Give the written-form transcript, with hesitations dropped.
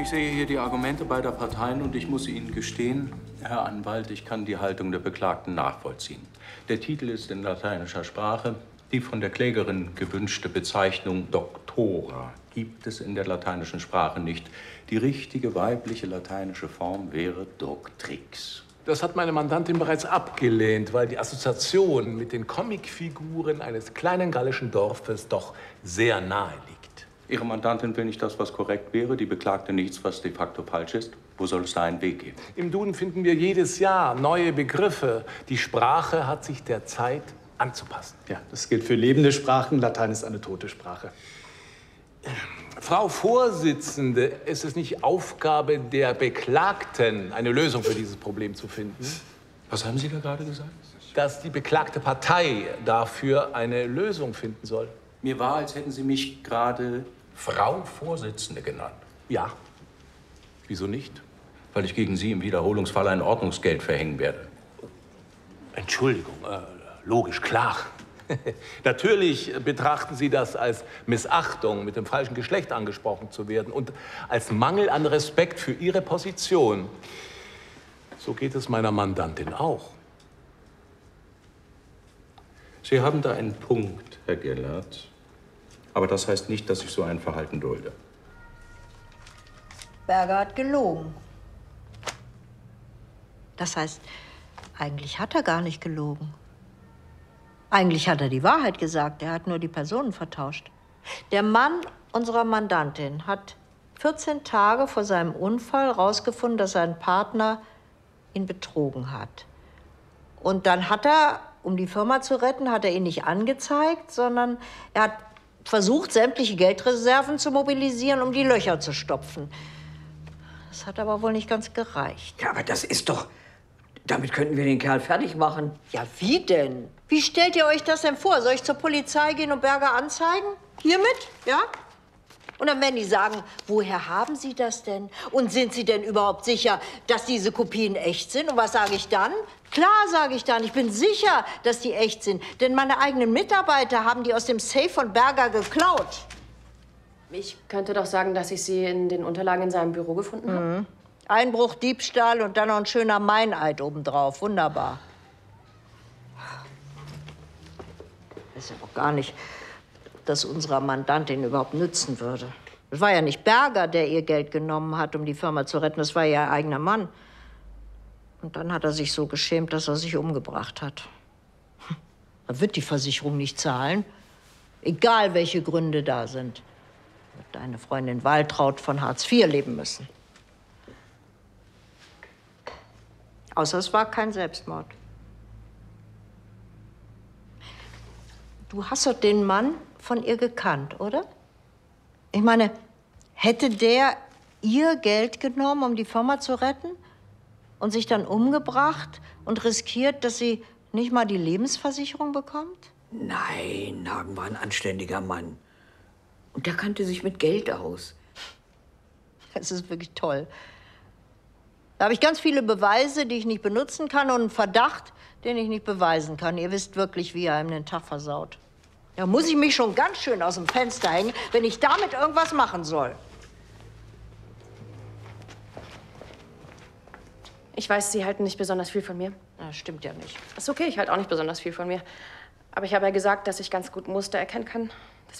Ich sehe hier die Argumente beider Parteien und ich muss Ihnen gestehen, Herr Anwalt, ich kann die Haltung der Beklagten nachvollziehen. Der Titel ist in lateinischer Sprache. Die von der Klägerin gewünschte Bezeichnung Doctora gibt es in der lateinischen Sprache nicht. Die richtige weibliche lateinische Form wäre Doctrix. Das hat meine Mandantin bereits abgelehnt, weil die Assoziation mit den Comicfiguren eines kleinen gallischen Dorfes doch sehr nahe liegt. Ihre Mandantin will nicht das, was korrekt wäre, die Beklagte nichts, was de facto falsch ist. Wo soll es da einen Weg geben? Im Duden finden wir jedes Jahr neue Begriffe. Die Sprache hat sich der Zeit anzupassen. Ja, das gilt für lebende Sprachen. Latein ist eine tote Sprache. Frau Vorsitzende, ist es nicht Aufgabe der Beklagten, eine Lösung für dieses Problem zu finden? Was haben Sie da gerade gesagt? Dass die beklagte Partei dafür eine Lösung finden soll. Mir war, als hätten Sie mich gerade Frau Vorsitzende genannt. Ja. Wieso nicht? Weil ich gegen Sie im Wiederholungsfall ein Ordnungsgeld verhängen werde. Entschuldigung, logisch, klar. Natürlich betrachten Sie das als Missachtung, mit dem falschen Geschlecht angesprochen zu werden und als Mangel an Respekt für Ihre Position. So geht es meiner Mandantin auch. Sie haben da einen Punkt, Herr Gellert. Aber das heißt nicht, dass ich so ein Verhalten dulde. Berger hat gelogen. Das heißt, eigentlich hat er gar nicht gelogen. Eigentlich hat er die Wahrheit gesagt, er hat nur die Personen vertauscht. Der Mann unserer Mandantin hat 14 Tage vor seinem Unfall herausgefunden, dass sein Partner ihn betrogen hat. Und dann hat er, um die Firma zu retten, hat er ihn nicht angezeigt, sondern er hat versucht, sämtliche Geldreserven zu mobilisieren, um die Löcher zu stopfen. Das hat aber wohl nicht ganz gereicht. Ja, aber das ist doch... Damit könnten wir den Kerl fertig machen. Ja, wie denn? Wie stellt ihr euch das denn vor? Soll ich zur Polizei gehen und Berger anzeigen? Hiermit? Ja? Und dann werden die sagen, woher haben Sie das denn? Und sind Sie denn überhaupt sicher, dass diese Kopien echt sind? Und was sage ich dann? Klar, sage ich dann. Ich bin sicher, dass die echt sind. Denn meine eigenen Mitarbeiter haben die aus dem Safe von Berger geklaut. Ich könnte doch sagen, dass ich sie in den Unterlagen in seinem Büro gefunden habe. Einbruch, Diebstahl und dann noch ein schöner Meineid obendrauf. Wunderbar. Ich weiß ja auch gar nicht, dass unserer Mandantin überhaupt nützen würde. Es war ja nicht Berger, der ihr Geld genommen hat, um die Firma zu retten. Das war ja ihr eigener Mann. Und dann hat er sich so geschämt, dass er sich umgebracht hat. Da wird die Versicherung nicht zahlen. Egal, welche Gründe da sind. Wird deine Freundin Waltraud von Hartz IV leben müssen. Außer es war kein Selbstmord. Du hast doch den Mann von ihr gekannt, oder? Ich meine, hätte der ihr Geld genommen, um die Firma zu retten? Und sich dann umgebracht und riskiert, dass sie nicht mal die Lebensversicherung bekommt? Nein, Hagen war ein anständiger Mann. Und der kannte sich mit Geld aus. Das ist wirklich toll. Da habe ich ganz viele Beweise, die ich nicht benutzen kann und einen Verdacht, den ich nicht beweisen kann. Ihr wisst wirklich, wie er ihm den Tag versaut. Da muss ich mich schon ganz schön aus dem Fenster hängen, wenn ich damit irgendwas machen soll. Ich weiß, Sie halten nicht besonders viel von mir. Das stimmt ja nicht. Ist okay, ich halte auch nicht besonders viel von mir. Aber ich habe ja gesagt, dass ich ganz gut Muster erkennen kann.